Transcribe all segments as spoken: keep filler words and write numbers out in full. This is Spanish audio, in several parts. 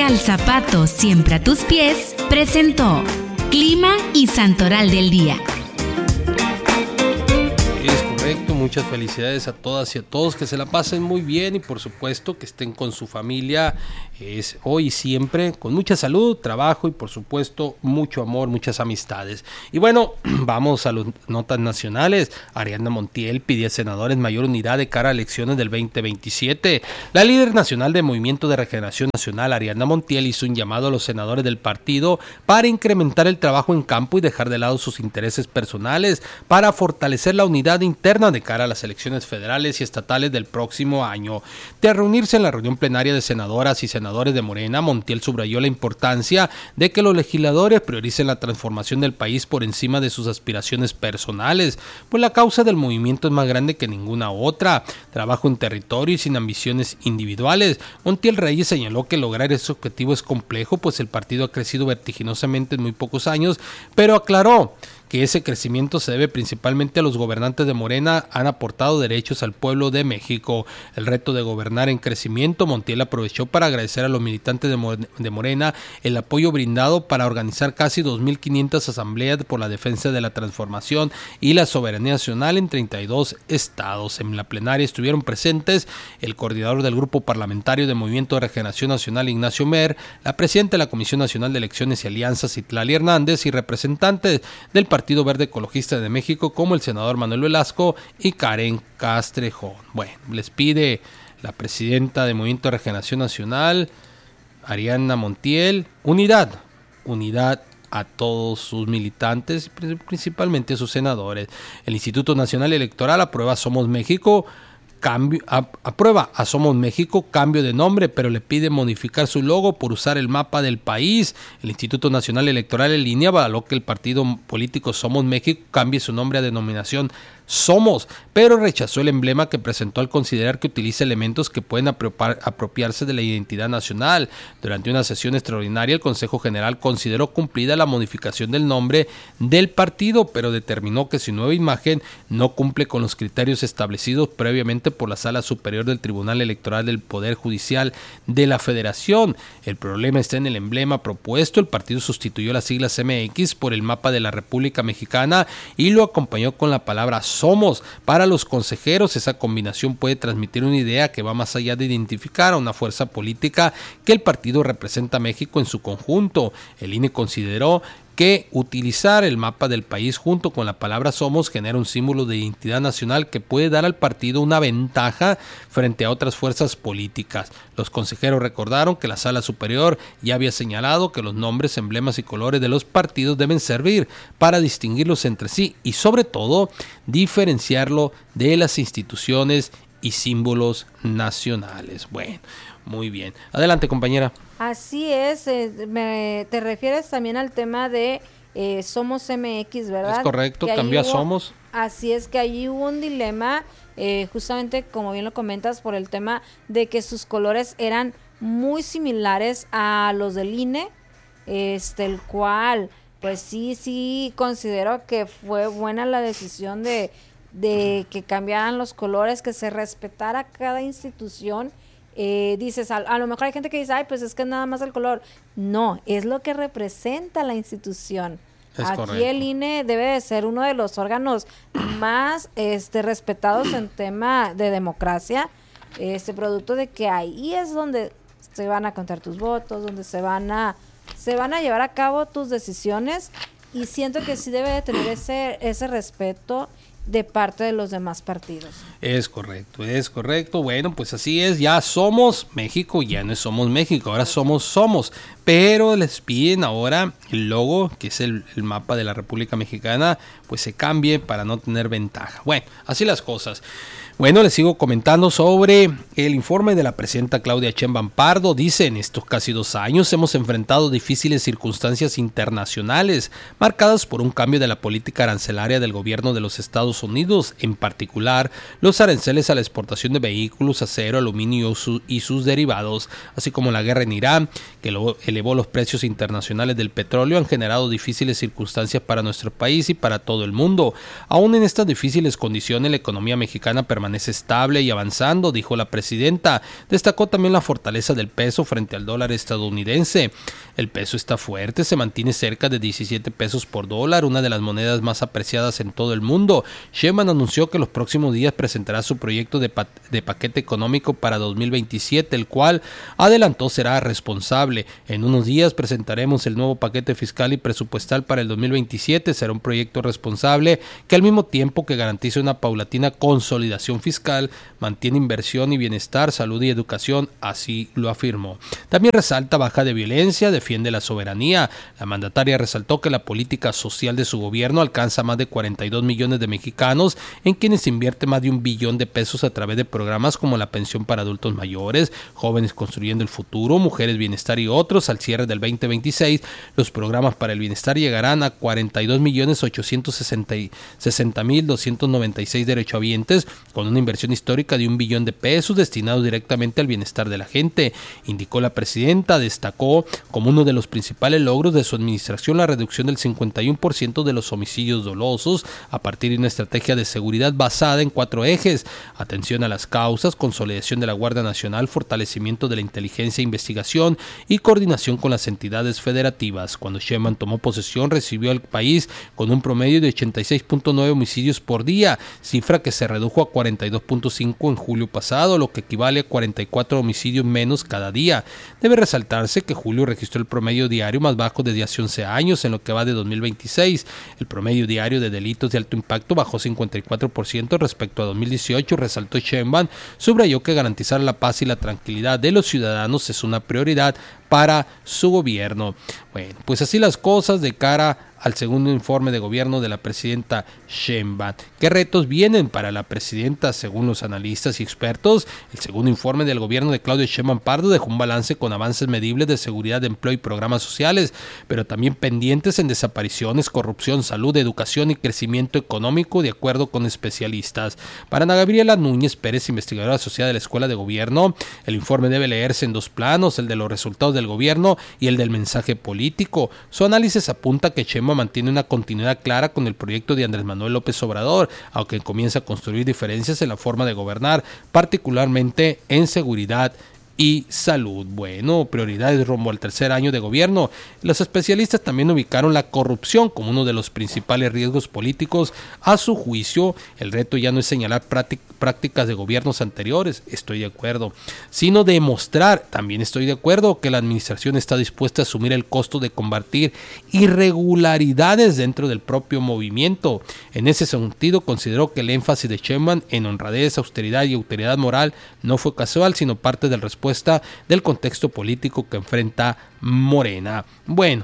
Comercial Zapato siempre a tus pies presentó Clima y Santoral del Día. Es correcto, muchas felicidades a todas y a todos, que se la pasen muy bien y por supuesto que estén con su familia es hoy y siempre, con mucha salud, trabajo y por supuesto mucho amor, muchas amistades. Y bueno, vamos a las notas nacionales. Ariadna Montiel pidió a senadores mayor unidad de cara a elecciones del veinte veintisiete. La líder nacional del Movimiento de Regeneración Nacional, Ariadna Montiel, hizo un llamado a los senadores del partido para incrementar el trabajo en campo y dejar de lado sus intereses personales para fortalecer la unidad interna de cara a las elecciones federales y estatales del próximo año. De reunirse en la reunión plenaria de senadoras y senadores de Morena, Montiel subrayó la importancia de que los legisladores prioricen la transformación del país por encima de sus aspiraciones personales, pues la causa del movimiento es más grande que ninguna otra. Trabajo en territorio y sin ambiciones individuales. Montiel Reyes señaló que lograr ese objetivo es complejo, pues el partido ha crecido vertiginosamente en muy pocos años, pero aclaró que ese crecimiento se debe principalmente a los gobernantes de Morena han aportado derechos al pueblo de México. El reto de gobernar en crecimiento, Montiel aprovechó para agradecer a los militantes de Morena el apoyo brindado para organizar casi dos mil quinientas asambleas por la defensa de la transformación y la soberanía nacional en treinta y dos estados. En la plenaria estuvieron presentes el coordinador del Grupo Parlamentario de Movimiento de Regeneración Nacional, Ignacio Mer, la presidenta de la Comisión Nacional de Elecciones y Alianzas, Citlali Hernández, y representantes del Partido Verde Ecologista de México como el senador Manuel Velasco y Karen Castrejón. Bueno, les pide la presidenta de Movimiento de Regeneración Nacional, Ariadna Montiel, unidad, unidad a todos sus militantes, principalmente a sus senadores. El Instituto Nacional Electoral aprueba Somos México, Cambio, a, aprueba a Somos México cambio de nombre, pero le pide modificar su logo por usar el mapa del país. El Instituto Nacional Electoral en línea avaló que el partido político Somos México cambie su nombre a denominación Somos, pero rechazó el emblema que presentó al considerar que utiliza elementos que pueden apropiar, apropiarse de la identidad nacional. Durante una sesión extraordinaria, el Consejo General consideró cumplida la modificación del nombre del partido, pero determinó que su nueva imagen no cumple con los criterios establecidos previamente por la Sala Superior del Tribunal Electoral del Poder Judicial de la Federación. El problema está en el emblema propuesto. El partido sustituyó las siglas M X por el mapa de la República Mexicana y lo acompañó con la palabra Somos. Para los consejeros, esa combinación puede transmitir una idea que va más allá de identificar a una fuerza política que el partido representa a México en su conjunto. El I N E consideró que utilizar el mapa del país junto con la palabra Somos genera un símbolo de identidad nacional que puede dar al partido una ventaja frente a otras fuerzas políticas. Los consejeros recordaron que la Sala Superior ya había señalado que los nombres, emblemas y colores de los partidos deben servir para distinguirlos entre sí y sobre todo diferenciarlo de las instituciones y símbolos nacionales. Bueno, muy bien. Adelante, compañera. Así es, eh, me, te refieres también al tema de eh, Somos M X, ¿verdad? Es correcto, que cambió a hubo, Somos. Así es, que allí hubo un dilema, eh, justamente como bien lo comentas, por el tema de que sus colores eran muy similares a los del I N E, este, el cual, pues sí, sí, considero que fue buena la decisión de, de que cambiaran los colores, que se respetara cada institución. Eh, dices, a, a lo mejor hay gente que dice, ay, pues es que nada más el color. No, es lo que representa la institución. Es Aquí correcto. el I N E debe de ser uno de los órganos más este, respetados en tema de democracia, este producto de que ahí es donde se van a contar tus votos, donde se van a, se van a llevar a cabo tus decisiones, y siento que sí debe de tener ese, ese respeto de parte de los demás partidos. Es correcto, es correcto. Bueno, pues así es, ya somos México, ya no somos México, ahora somos Somos. Pero les piden ahora el logo, que es el, el mapa de la República Mexicana, pues se cambie para no tener ventaja. Bueno, así las cosas. Bueno, les sigo comentando sobre el informe de la presidenta Claudia Sheinbaum Pardo. Dice, en estos casi dos años hemos enfrentado difíciles circunstancias internacionales, marcadas por un cambio de la política arancelaria del gobierno de los Estados Unidos, en particular los aranceles a la exportación de vehículos, acero, aluminio y sus derivados, así como la guerra en Irán, que elevó los precios internacionales del petróleo, han generado difíciles circunstancias para nuestro país y para todo el mundo. Aún en estas difíciles condiciones, la economía mexicana permanece permanece estable y avanzando, dijo la presidenta. Destacó también la fortaleza del peso frente al dólar estadounidense. El peso está fuerte, se mantiene cerca de diecisiete pesos por dólar, una de las monedas más apreciadas en todo el mundo. Sheinbaum anunció que los próximos días presentará su proyecto de, pa- de paquete económico para dos mil veintisiete, el cual adelantó será responsable. En unos días presentaremos el nuevo paquete fiscal y presupuestal para el dos mil veintisiete. Será un proyecto responsable que al mismo tiempo que garantice una paulatina consolidación fiscal, mantiene inversión y bienestar, salud y educación, así lo afirmó. También resalta baja de violencia, defiende la soberanía. La mandataria resaltó que la política social de su gobierno alcanza más de cuarenta y dos millones de mexicanos, en quienes invierte más de un billón de pesos a través de programas como la pensión para adultos mayores, jóvenes construyendo el futuro, mujeres bienestar y otros. Al cierre del veinte veintiséis, los programas para el bienestar llegarán a cuarenta y dos millones ochocientos sesenta mil doscientos noventa y seis derechohabientes, con una inversión histórica de un billón de pesos destinados directamente al bienestar de la gente, indicó la presidenta. Destacó como uno de los principales logros de su administración la reducción del cincuenta y uno por ciento de los homicidios dolosos a partir de una estrategia de seguridad basada en cuatro ejes: atención a las causas, consolidación de la Guardia Nacional, fortalecimiento de la inteligencia e investigación y coordinación con las entidades federativas. Cuando Sheinbaum tomó posesión, recibió al país con un promedio de ochenta y seis punto nueve homicidios por día, cifra que se redujo a cuarenta y dos punto cinco en julio pasado, lo que equivale a cuarenta y cuatro homicidios menos cada día. Debe resaltarse que julio registró el promedio diario más bajo desde hace once años en lo que va de dos mil veintiséis. El promedio diario de delitos de alto impacto bajó cincuenta y cuatro por ciento respecto a dos mil dieciocho, resaltó Sheinbaum. Subrayó que garantizar la paz y la tranquilidad de los ciudadanos es una prioridad para su gobierno. Bueno, pues así las cosas de cara al segundo informe de gobierno de la presidenta Sheinbaum. ¿Qué retos vienen para la presidenta según los analistas y expertos? El segundo informe del gobierno de Claudia Sheinbaum Pardo dejó un balance con avances medibles de seguridad, de empleo y programas sociales, pero también pendientes en desapariciones, corrupción, salud, educación y crecimiento económico, de acuerdo con especialistas. Para Ana Gabriela Núñez Pérez, investigadora asociada de la Escuela de Gobierno, el informe debe leerse en dos planos: el de los resultados del gobierno y el del mensaje político. Su análisis apunta que Sheinbaum mantiene una continuidad clara con el proyecto de Andrés Manuel López Obrador, aunque comienza a construir diferencias en la forma de gobernar, particularmente en seguridad y salud. Bueno, prioridades rumbo al tercer año de gobierno. Los especialistas también ubicaron la corrupción como uno de los principales riesgos políticos. A su juicio, el reto ya no es señalar prácticas de gobiernos anteriores, estoy de acuerdo, sino demostrar, también estoy de acuerdo, que la administración está dispuesta a asumir el costo de combatir irregularidades dentro del propio movimiento. En ese sentido, consideró que el énfasis de Sheinbaum en honradez, austeridad y autoridad moral no fue casual, sino parte del respuesta del contexto político que enfrenta Morena. Bueno,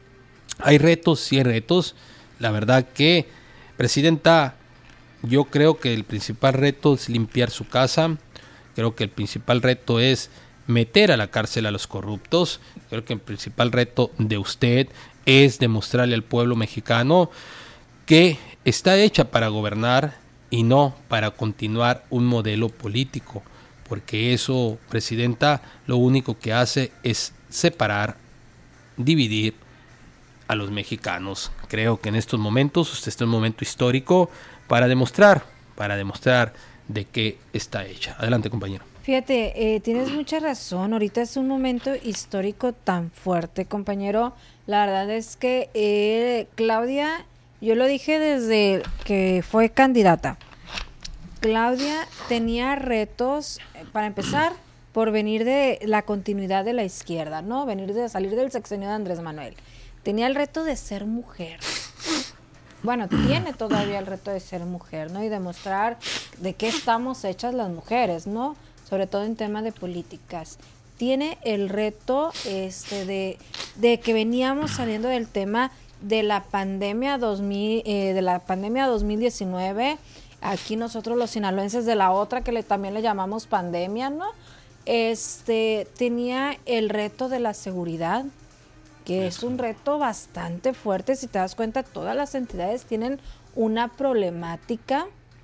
hay retos, sí hay retos. La verdad que, presidenta, yo creo que el principal reto es limpiar su casa. Creo que el principal reto es meter a la cárcel a los corruptos. Creo que el principal reto de usted es demostrarle al pueblo mexicano que está hecha para gobernar y no para continuar un modelo político. Porque eso, presidenta, lo único que hace es separar, dividir a los mexicanos. Creo que en estos momentos usted está en un momento histórico para demostrar, para demostrar de qué está hecha. Adelante, compañero. Fíjate, eh, tienes mucha razón. Ahorita es un momento histórico tan fuerte, compañero. La verdad es que eh, Claudia, yo lo dije desde que fue candidata. Claudia tenía retos, para empezar, por venir de la continuidad de la izquierda, ¿no? Venir de salir del sexenio de Andrés Manuel. Tenía el reto de ser mujer. Bueno, tiene todavía el reto de ser mujer, ¿no? Y demostrar de qué estamos hechas las mujeres, ¿no? Sobre todo en temas de políticas. Tiene el reto este de, de que veníamos saliendo del tema de la pandemia dos mil, eh, de la pandemia dos mil diecinueve. Aquí nosotros los sinaloenses de la otra que le, también le llamamos pandemia, ¿no? Este, tenía el reto de la seguridad, que es un reto bastante fuerte. Si te das cuenta, todas las entidades tienen una problemática,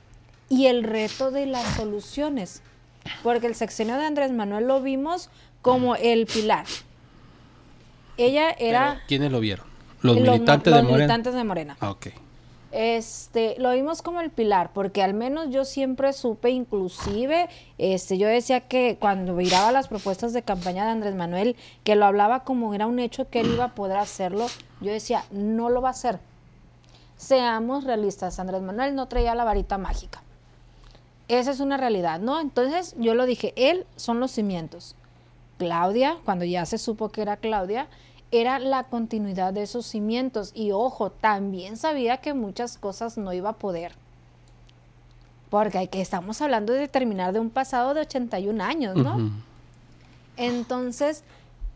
y el reto de las soluciones, porque el sexenio de Andrés Manuel lo vimos como el pilar. Ella era... ¿Pero quiénes lo vieron? Los, los militantes los de Morena. militantes de Morena. Ah, ok. Este, lo vimos como el pilar, porque al menos yo siempre supe, inclusive, este, yo decía que cuando miraba las propuestas de campaña de Andrés Manuel, que lo hablaba como era un hecho que él iba a poder hacerlo, yo decía, no lo va a hacer. Seamos realistas, Andrés Manuel no traía la varita mágica. Esa es una realidad, ¿no? Entonces yo lo dije, él son los cimientos. Claudia, cuando ya se supo que era Claudia, era la continuidad de esos cimientos. Y ojo, también sabía que muchas cosas no iba a poder. Porque hay que, estamos hablando de terminar de un pasado de ochenta y un años, ¿no? Uh-huh. Entonces,